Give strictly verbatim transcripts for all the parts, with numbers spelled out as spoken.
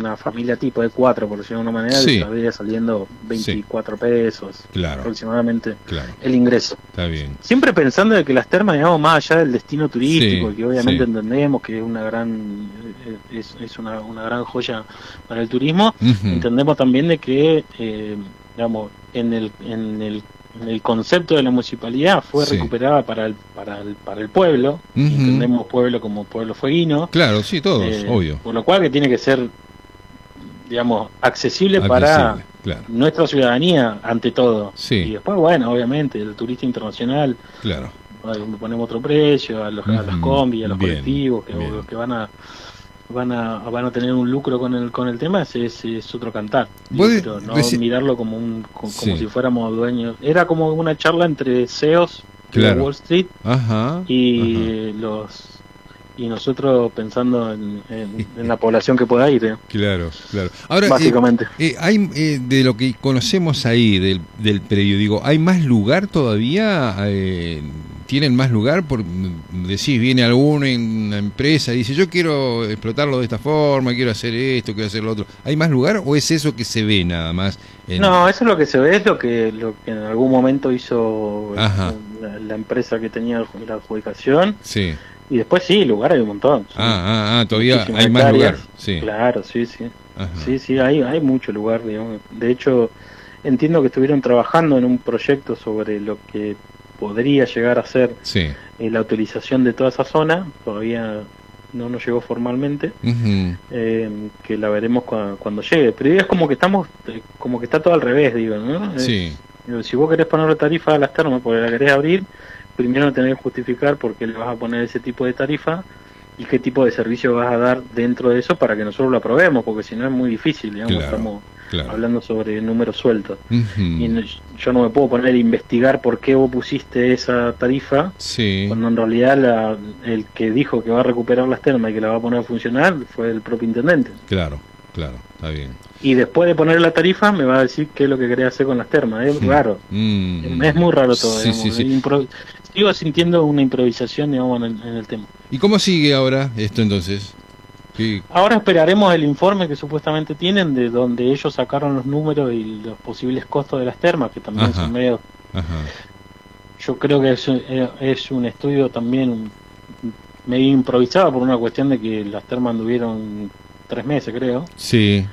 una familia tipo de cuatro, por decirlo de una manera, Sí. estaría saliendo veinticuatro Sí. pesos Claro. aproximadamente Claro. el ingreso. Está bien. Siempre pensando de que las termas, digamos, más allá del destino turístico, Sí, que obviamente sí. entendemos que es una gran es, es una, una gran joya para el turismo, Ujú. entendemos también de que, eh, digamos, en el, en el en el concepto de la municipalidad fue Sí. recuperada para el para el para el pueblo. Ujú. Entendemos pueblo como pueblo fueguino, Claro, sí, todos, eh, obvio. por lo cual que tiene que ser, digamos, accesible, para Accesible, claro. nuestra ciudadanía ante todo. Sí. Y después, bueno, obviamente el turista internacional, Claro. le ponemos otro precio a los a las Ujú. combis, a los Bien, colectivos que, bien. que van a van a van a tener un lucro con el con el tema. Es, es, es otro cantar. Digo, Vos de- pero no reci- mirarlo como un co- como Sí. si fuéramos dueños. Era como una charla entre C E Os de Claro. Wall Street Ajá. y Ajá. los y nosotros pensando en, en, en la población que pueda ir, ¿eh? Claro, claro. Ahora, Básicamente. eh, eh, hay eh, de lo que conocemos ahí del, del predio, digo, ¿hay más lugar todavía? Eh, ¿Tienen más lugar? Por decís, viene alguno en una empresa y dice, yo quiero explotarlo de esta forma, quiero hacer esto, quiero hacer lo otro. ¿Hay más lugar o es eso que se ve nada más? En... No, eso es lo que se ve, es lo que lo que en algún momento hizo Ajá. la, la empresa que tenía la adjudicación. Sí. Y después sí, lugar hay un montón. Sí. Ah, ah, ah, todavía Muchísimas hay más hectáreas. lugar. Sí. Claro, sí, sí. Ajá. Sí, sí, hay, hay mucho lugar, digamos. De hecho, entiendo que estuvieron trabajando en un proyecto sobre lo que podría llegar a ser Sí. eh, la utilización de toda esa zona. Todavía no nos llegó formalmente, Ujú. eh, que la veremos cua- cuando llegue. Pero es como que estamos, eh, como que está todo al revés, digo, ¿no? Sí. Eh, si vos querés ponerle tarifa a las termas porque la querés abrir, primero tenés que justificar por qué le vas a poner ese tipo de tarifa y qué tipo de servicio vas a dar dentro de eso para que nosotros lo aprobemos, porque si no es muy difícil, digamos, Claro, estamos claro. hablando sobre números sueltos. Ujú. Y no- yo no me puedo poner a investigar por qué vos pusiste esa tarifa, Sí. cuando en realidad la, el que dijo que va a recuperar las termas y que la va a poner a funcionar fue el propio intendente. Claro, claro, está bien. Y después de poner la tarifa me va a decir qué es lo que quería hacer con las termas. Es Mm. raro. Mm. Es muy raro todo, Sí, digamos. sí, sí. Impro- Sigo sintiendo una improvisación, digamos, en el, en el tema. ¿Y cómo sigue ahora esto entonces? ¿Qué- Ahora esperaremos el informe que supuestamente tienen, de donde ellos sacaron los números y los posibles costos de las termas, que también Ajá. son medio... Ajá. Yo creo que es, un- es un estudio también medio improvisado, por una cuestión de que las termas anduvieron tres meses, creo. Sí,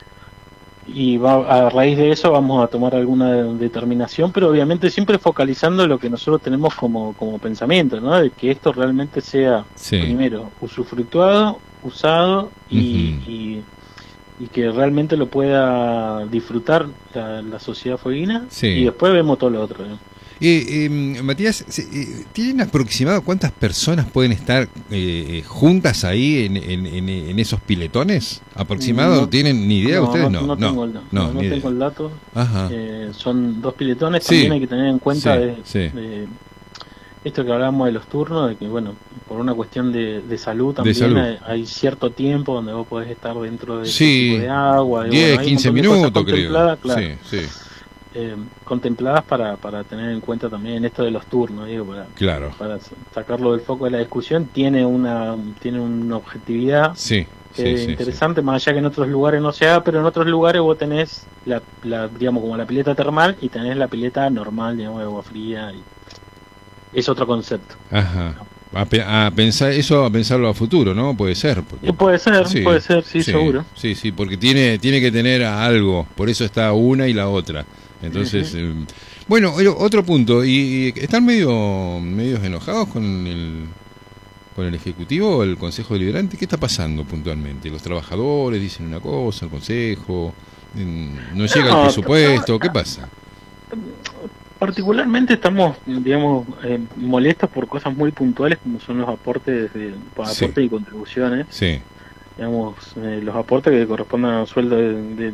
Y va, a raíz de eso vamos a tomar alguna determinación, pero obviamente siempre focalizando lo que nosotros tenemos como, como pensamiento, ¿no? De que esto realmente sea, sí. primero, usufructuado, usado y, Ujú. y, y que realmente lo pueda disfrutar la, la sociedad fueguina. Sí. Y después vemos todo lo otro, ¿no? Eh, eh, Matías, se- eh, ¿tienen aproximado cuántas personas pueden estar eh, juntas ahí en, en, en, en esos piletones? ¿Aproximado? No, ¿Tienen ni idea no, ustedes? No, No, no tengo, el, no, no ni tengo idea. el dato. Ajá. Eh, son dos piletones, Sí. también hay que tener en cuenta Sí, de, sí. de esto que hablábamos de los turnos, de que bueno, por una cuestión de, de salud también salud. Hay, hay cierto tiempo donde vos podés estar dentro de ese Sí, tipo de agua. y diez, bueno, hay un quince montón de cosas minutos creo. contempladas, claro, Sí, sí, eh, contempladas para, para tener en cuenta también esto de los turnos, digo, para, claro. para sacarlo del foco de la discusión. Tiene una, tiene una objetividad Sí, que sí, es sí, interesante, más allá que en otros lugares no se haga, pero en otros lugares vos tenés la, la digamos como la pileta termal y tenés la pileta normal, digamos, de agua fría, y es otro concepto. sí. Ajá. A, pe- a pensar eso, a pensarlo a futuro, ¿no? Puede ser. Porque... Y puede ser, Sí, puede ser, sí, sí, seguro. Sí, sí, porque tiene tiene que tener algo, por eso está una y la otra. Entonces, Ujú. eh, bueno, o- otro punto, y, y están medio medios enojados con el con el ejecutivo o el consejo deliberante. ¿Qué está pasando puntualmente? Los trabajadores dicen una cosa, el consejo, mm, no llega No, el presupuesto, no, ¿qué pasa? Particularmente estamos, digamos, eh, molestos por cosas muy puntuales como son los aportes, de, aportes Sí. y contribuciones, Sí, digamos, eh, los aportes que corresponden al sueldo de, de, de-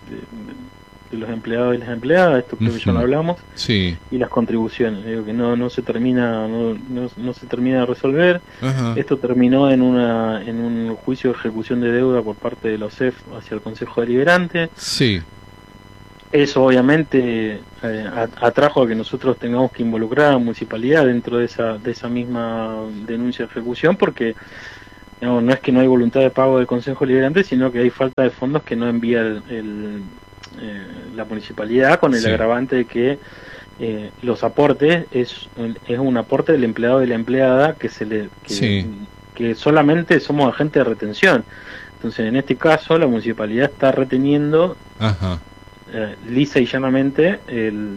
de los empleados y las empleadas, esto creo que ya lo Ujú. hablamos, sí, y las contribuciones, digo que no no se termina no, no, no se termina de resolver. ajá, Esto terminó en una en un juicio de ejecución de deuda por parte de la O S E F hacia el Consejo Deliberante. sí, Eso obviamente eh, atrajo a que nosotros tengamos que involucrar a la municipalidad dentro de esa de esa misma denuncia de ejecución, porque no, no es que no hay voluntad de pago del Consejo Liberante, sino que hay falta de fondos que no envía el, el, eh, la municipalidad, con el Sí. agravante de que eh, los aportes es, es un aporte del empleado y la empleada que se le que, Sí. que solamente somos agentes de retención. Entonces, en este caso, la municipalidad está reteniendo Ajá. eh, lisa y llanamente el,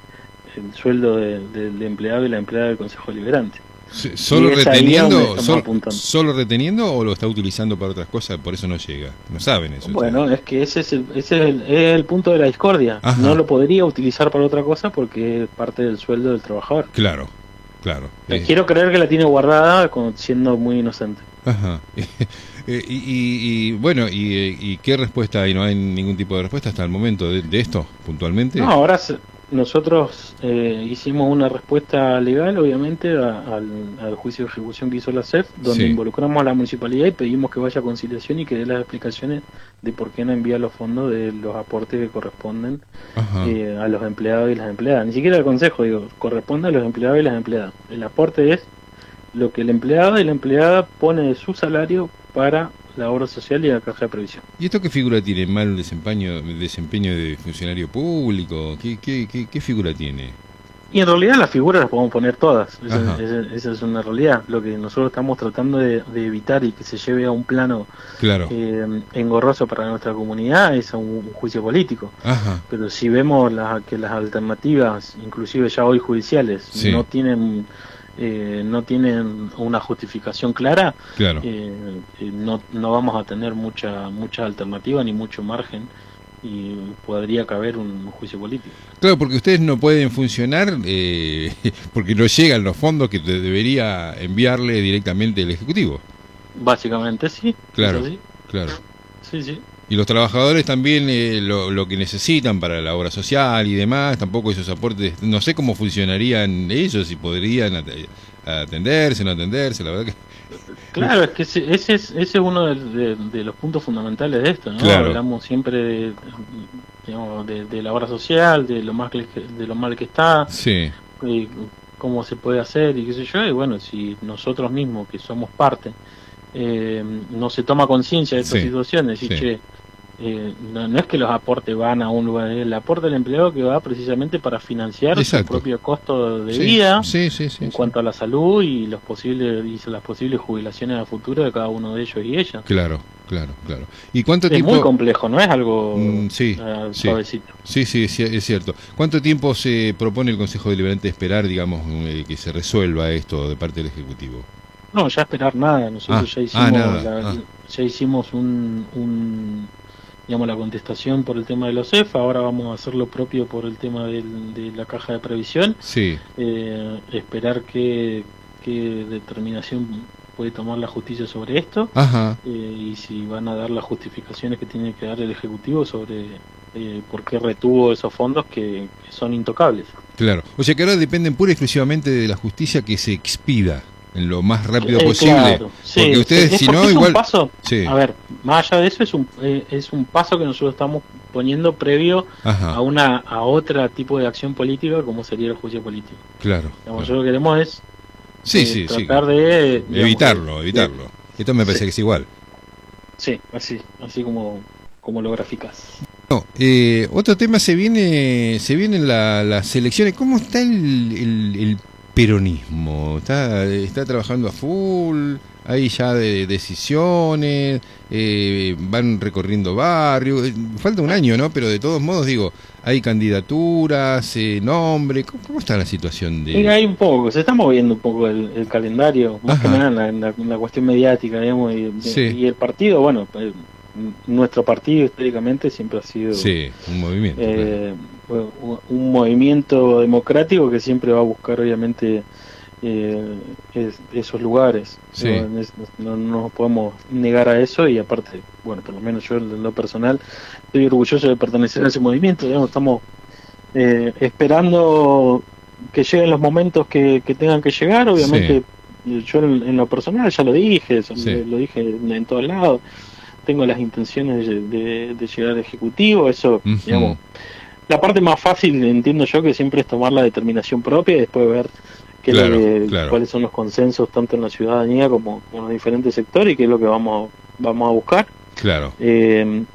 el sueldo de- del empleado y la empleada del Consejo Liberante. Sí, ¿Solo Y es ahí a donde reteniendo, estamos solo, apuntando. solo reteniendo o lo está utilizando para otras cosas? Por eso no llega. No saben eso. Bueno, ustedes. es que ese es el, ese es el, es el punto de la discordia. Ajá. No lo podría utilizar para otra cosa porque es parte del sueldo del trabajador. Claro, claro. Eh, Quiero creer que la tiene guardada con- siendo muy inocente. Ajá. Eh, y, y- y, bueno, y, eh, ¿y qué respuesta hay? ¿No hay ningún tipo de respuesta hasta el momento de, de esto, puntualmente? No, ahora se- nosotros eh, hicimos una respuesta legal, obviamente, a- al, al juicio de ejecución que hizo la C E F, donde Sí. involucramos a la municipalidad y pedimos que vaya a conciliación y que dé las explicaciones de por qué no envía los fondos de los aportes que corresponden Ajá. eh, a los empleados y las empleadas. Ni siquiera al consejo, digo, corresponde a los empleados y las empleadas. El aporte es lo que el empleado y la empleada pone de su salario para la obra social y la caja de previsión. ¿Y esto qué figura tiene? ¿Mal desempeño, desempeño de funcionario público? ¿Qué, qué, qué, qué figura tiene? Y en realidad las figuras las podemos poner todas, esa, Ajá. esa- esa es una realidad. Lo que nosotros estamos tratando de, de evitar y que se lleve a un plano Claro. eh, engorroso para nuestra comunidad es a un, un juicio político. Ajá. Pero si vemos la- que las alternativas, inclusive ya hoy judiciales, Sí. no tienen eh, no tienen una justificación clara, Claro. eh, eh, no, no vamos a tener mucha mucha alternativa ni mucho margen y podría caber un juicio político. Claro, porque ustedes no pueden funcionar eh, porque no llegan los fondos que te debería enviarle directamente el Ejecutivo. Básicamente sí. Claro. es así. Claro. Sí, sí. Y los trabajadores también eh, lo, lo que necesitan para la obra social y demás, tampoco esos aportes, no sé cómo funcionarían ellos, si podrían at- atenderse, no atenderse, la verdad que... Claro, es que ese, ese es ese es uno de, de- de los puntos fundamentales de esto, ¿no? Claro. Hablamos siempre de, digamos, de, de la obra social, de lo más que- de lo mal que está, Sí, y cómo se puede hacer y qué sé yo, y bueno, si nosotros mismos que somos parte eh, no se toma conciencia de estas Sí, situaciones y sí. che, eh, no, no es que los aportes van a un lugar, es el aporte del empleado que va precisamente para financiar Exacto. su propio costo de sí, vida sí, sí, sí, en sí. cuanto a la salud y los posibles y las posibles jubilaciones a futuro de cada uno de ellos y ellas. Claro, claro, claro. ¿Y cuánto Es tiempo...? muy complejo, no es algo Mm, sí, eh, sí. suavecito. Sí, sí, es cier- es cierto. ¿Cuánto tiempo se propone el Consejo Deliberante esperar, digamos, eh, que se resuelva esto de parte del Ejecutivo? No, ya esperar nada. Nosotros Ah, ya ah, hicimos, nada, la, ah. ya hicimos un, un, digamos, la contestación por el tema de los E F. Ahora vamos a hacer lo propio por el tema del- de la caja de previsión. Sí, Eh, esperar qué, qué determinación puede tomar la justicia sobre esto. ajá, eh, y si van a dar las justificaciones que tiene que dar el Ejecutivo sobre eh, por qué retuvo esos fondos que, que son intocables. claro. O sea que ahora dependen pura y exclusivamente de la justicia que se expida en lo más rápido Eh, posible. claro, sí, porque ustedes, es si porque no, es igual... un paso, Sí, a ver, más allá de eso es un eh, es un paso que nosotros estamos poniendo previo ajá, a una a otro tipo de acción política como sería el juicio político. claro. Digamos, claro. Nosotros lo que queremos es Sí, eh, sí, sí. tratar de digamos, Evitarlo, de- evitarlo. Esto me parece Sí. que es igual. Sí, así, así como como lo graficas. No, eh, otro tema se viene, se vienen la- las elecciones. ¿Cómo está el, el- el peronismo? ¿Está, está trabajando a full? ¿Hay ya de, decisiones? Eh, ¿Van recorriendo barrios? Eh, Falta un año, ¿no? Pero de todos modos, digo, hay candidaturas, eh, nombre. ¿Cómo, cómo está la situación de...? Y hay un poco, se está moviendo un poco el, el calendario, más Ajá. que nada en la, en la- en la cuestión mediática, digamos, y, Sí. y el partido, bueno, eh, nuestro partido históricamente siempre ha sido Sí, un movimiento. claro. eh, un, un movimiento democrático que siempre va a buscar, obviamente, eh, es- esos lugares. Sí. No, es- no- no nos podemos negar a eso y aparte, bueno, por lo menos yo en lo personal estoy orgulloso de pertenecer a ese movimiento, digamos, estamos eh, esperando que lleguen los momentos que, que tengan que llegar, obviamente yo en, en lo personal ya lo dije, eso, Sí. lo, lo dije en, en todos lados, tengo las intenciones de, de- de llegar al Ejecutivo, eso, Ujú. digamos, la parte más fácil entiendo yo que siempre es tomar la determinación propia y después ver qué claro, es lo que, claro. cuáles son los consensos tanto en la ciudadanía como, como en los diferentes sectores y qué es lo que vamos, vamos a buscar. Claro. Eh,